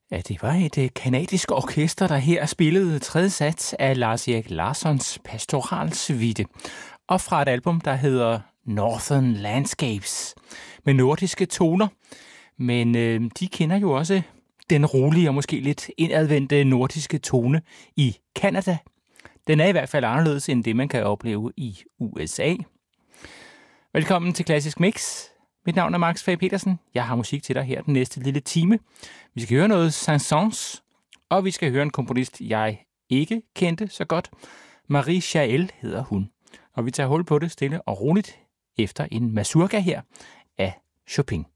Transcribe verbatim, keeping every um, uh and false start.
Ja, det var et øh, kanadisk orkester, der her spillede tredje sats af Lars-Erik Larssons pastoralsuite, og fra et album, der hedder Northern Landscapes, med nordiske toner. Men øh, de kender jo også den rolige og måske lidt indadvendte nordiske tone i Canada. Den er i hvert fald anderledes end det, man kan opleve i U S A. Velkommen til Klassisk Mix. Mit navn er Max Fage Petersen. Jeg har musik til dig her den næste lille time. Vi skal høre noget Saint-Saëns, og vi skal høre en komponist, jeg ikke kendte så godt. Marie Chaël hedder hun. Og vi tager hul på det stille og roligt efter en mazurka her af Chopin.